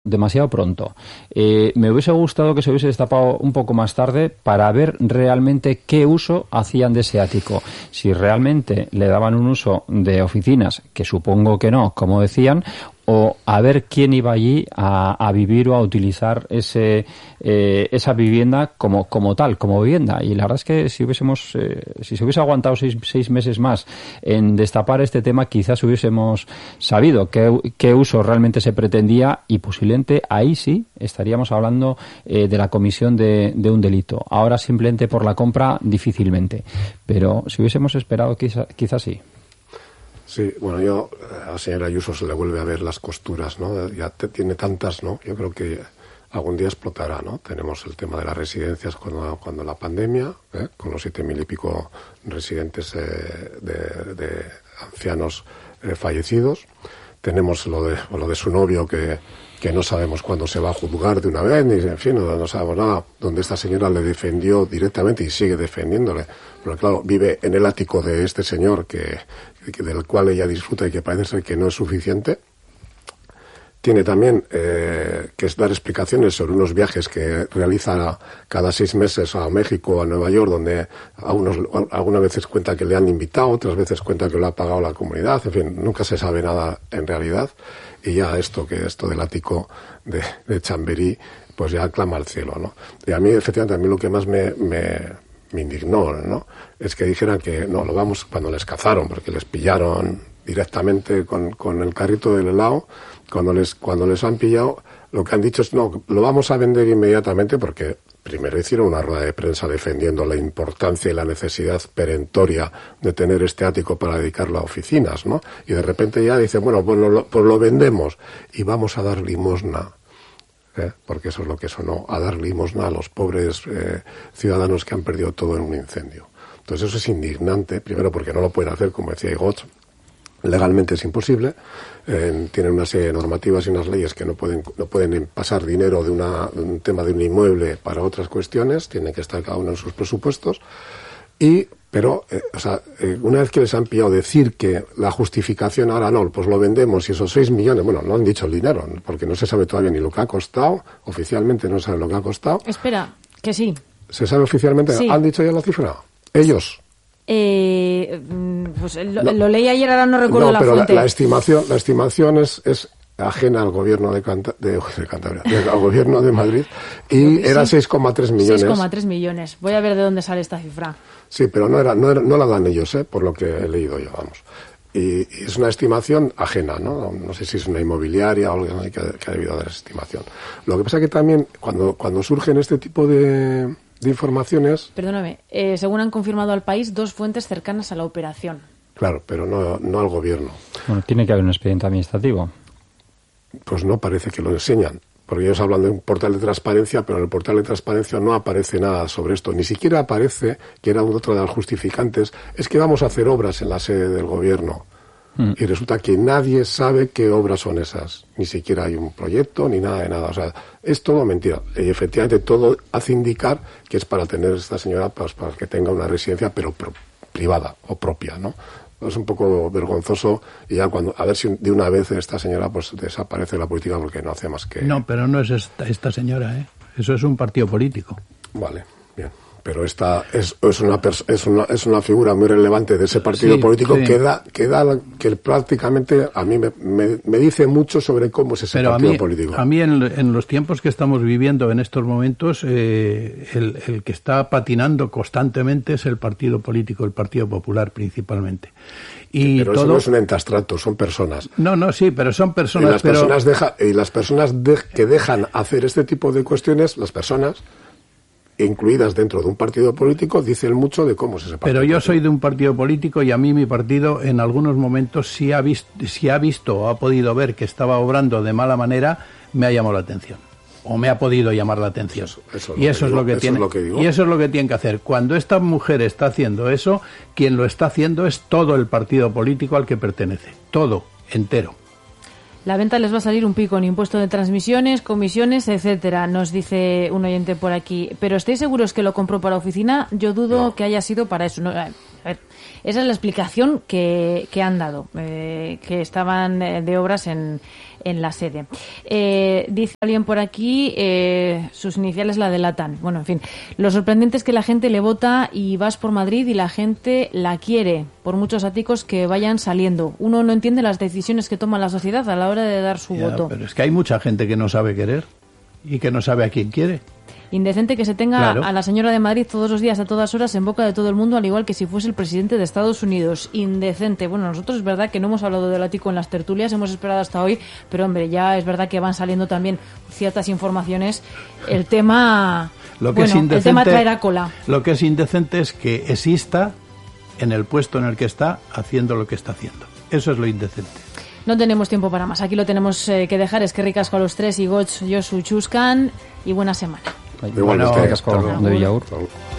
demasiado pronto. Me hubiese gustado que se hubiese destapado un poco más tarde para ver realmente qué uso hacían de ese ático. Si realmente le daban un uso de oficinas, que supongo que no, como decían, o a ver quién iba allí a vivir o a utilizar esa vivienda como tal, como vivienda. Y la verdad es que si se hubiese aguantado seis meses más en destapar este tema, quizás hubiésemos sabido qué uso realmente se pretendía y posiblemente ahí sí estaríamos hablando de la comisión de un delito. Ahora simplemente por la compra difícilmente, pero si hubiésemos esperado quizás sí. Sí, bueno, yo a la señora Ayuso se le vuelve a ver las costuras, ¿no? Ya tiene tantas, ¿no? Yo creo que algún día explotará, ¿no? Tenemos el tema de las residencias cuando la pandemia, con los 7.000 y pico residentes de ancianos fallecidos. Tenemos lo de su novio que no sabemos cuándo se va a juzgar de una vez, ni en fin, no sabemos nada, donde esta señora le defendió directamente y sigue defendiéndole. Pero claro, vive en el ático de este señor del cual ella disfruta y que parece ser que no es suficiente. Tiene también que dar explicaciones sobre unos viajes que realiza cada 6 meses a México o a Nueva York, donde algunas veces cuenta que le han invitado, otras veces cuenta que lo ha pagado la comunidad, en fin, nunca se sabe nada en realidad. Y ya esto del ático de Chamberí, pues ya clama al cielo, ¿no? Y a mí, efectivamente, lo que más me indignó, ¿no? Es que dijeran que no, cuando les cazaron, porque les pillaron directamente con el carrito del helado, cuando les han pillado, lo que han dicho es no, lo vamos a vender inmediatamente, porque primero hicieron una rueda de prensa defendiendo la importancia y la necesidad perentoria de tener este ático para dedicarlo a oficinas, ¿no? Y de repente ya dicen, bueno, pues lo vendemos y vamos a dar limosna. Porque eso es lo que sonó, a dar limosna a los pobres ciudadanos que han perdido todo en un incendio. Entonces eso es indignante, primero porque no lo pueden hacer, como decía Igoch, legalmente es imposible, tienen una serie de normativas y unas leyes que no pueden pasar dinero de un tema de un inmueble para otras cuestiones, tiene que estar cada uno en sus presupuestos, pero una vez que les han pillado decir que la justificación ahora no, pues lo vendemos y esos 6 millones, bueno, no han dicho el dinero, porque no se sabe todavía ni lo que ha costado, oficialmente no se sabe lo que ha costado. Espera, que sí. ¿Se sabe oficialmente? Sí. ¿Han dicho ya la cifra? Ellos. Pues lo leí ayer, ahora no recuerdo la fuente. La estimación es ajena al gobierno de Cantabria, al gobierno de Madrid, y era 6,3 millones. 6,3 millones. Voy a ver de dónde sale esta cifra. Sí, pero no la dan ellos, por lo que he leído yo, vamos. Y es una estimación ajena, ¿no? No sé si es una inmobiliaria o algo que ha debido dar esa estimación. Lo que pasa es que también cuando surgen este tipo de informaciones... Perdóname, según han confirmado al país, 2 fuentes cercanas a la operación. Claro, pero no al gobierno. Bueno, tiene que haber un expediente administrativo. Pues no parece que lo enseñan, porque ellos hablan de un portal de transparencia, pero en el portal de transparencia no aparece nada sobre esto, ni siquiera aparece, que era otro de los justificantes, es que vamos a hacer obras en la sede del gobierno, y resulta que nadie sabe qué obras son esas, ni siquiera hay un proyecto, ni nada de nada, o sea, es todo mentira, y efectivamente todo hace indicar que es para tener esta señora, pues, para que tenga una residencia, pero privada o propia, ¿no? Es un poco vergonzoso y ya a ver si de una vez esta señora pues desaparece de la política porque no hace más que... No, pero no es esta señora, Eso es un partido político. Vale, bien. Pero esta es una figura muy relevante de ese partido político sí. que prácticamente a mí me dice mucho sobre cómo es ese partido político. A mí en los tiempos que estamos viviendo en estos momentos, el que está patinando constantemente es el partido político, el Partido Popular principalmente. Pero eso no es un ente abstracto, son personas. No, sí, pero son personas. Y las personas que dejan hacer este tipo de cuestiones, las personas incluidas dentro de un partido político, dicen mucho de cómo es ese partido. Pero yo soy de un partido político y a mí mi partido en algunos momentos si ha visto o ha podido ver que estaba obrando de mala manera, me ha llamado la atención. O me ha podido llamar la atención. Y eso es lo que tienen que hacer. Cuando esta mujer está haciendo eso, quien lo está haciendo es todo el partido político al que pertenece. Todo, entero. La venta les va a salir un pico en impuesto de transmisiones, comisiones, etcétera, nos dice un oyente por aquí. Pero ¿estáis seguros que lo compró para oficina? Yo dudo que haya sido para eso. No, a ver, esa es la explicación que han dado, que estaban de obras en en la sede. Dice alguien por aquí, sus iniciales la delatan. Bueno, en fin, lo sorprendente es que la gente le vota y vas por Madrid y la gente la quiere, por muchos áticos que vayan saliendo. Uno no entiende las decisiones que toma la sociedad a la hora de dar su voto. Pero es que hay mucha gente que no sabe querer y que no sabe a quién quiere. Indecente que se tenga a la señora de Madrid todos los días, a todas horas, en boca de todo el mundo, al igual que si fuese el presidente de Estados Unidos. Indecente. Bueno, nosotros es verdad que no hemos hablado del ático en las tertulias, hemos esperado hasta hoy, pero hombre, ya es verdad que van saliendo también ciertas informaciones. El tema, el tema traerá cola. Lo que es indecente es que exista en el puesto en el que está, haciendo lo que está haciendo. Eso es lo indecente. No tenemos tiempo para más. Aquí lo tenemos que dejar. Es que ricasco a los tres, y Goch, Josu, Chuscan, y buena semana. Igual, casco de Villaur.